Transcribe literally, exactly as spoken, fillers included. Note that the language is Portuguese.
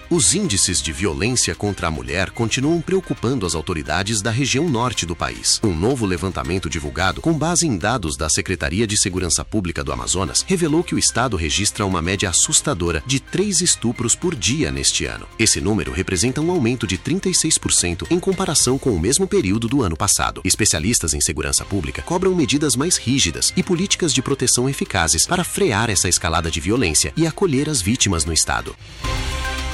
Os índices de violência contra a mulher continuam preocupando as autoridades da região norte do país. Um novo levantamento divulgado, com base em dados da Secretaria de Segurança Pública do Amazonas, revelou que o estado registra uma média assustadora de três estupros por dia neste ano. Esse número representa um aumento de trinta e seis por cento em comparação com o mesmo período do ano passado. Especialistas em segurança pública cobram medidas mais rígidas e políticas de proteção eficazes para frear essa escalada de violência e acolher as vítimas no estado.